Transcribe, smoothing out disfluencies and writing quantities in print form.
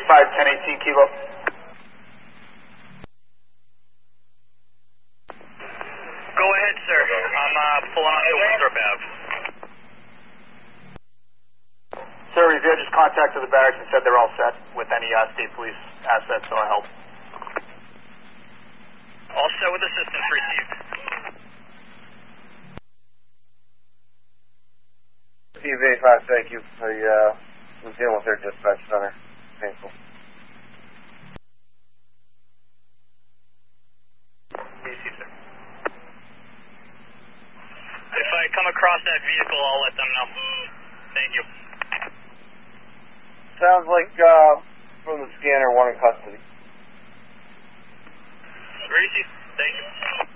1018 Kilo. Go ahead, sir. I'm pulling up to Winthrop Ave. Sir, Revere just contacted the barracks and said they're all set with any state police assets or help. All set with assistance received. TV5, thank you. We're dealing with their dispatch center. Painful. Easy, sir. If I come across that vehicle, I'll let them know. Thank you. Sounds like from the scanner, one in custody. Greasy, thank you.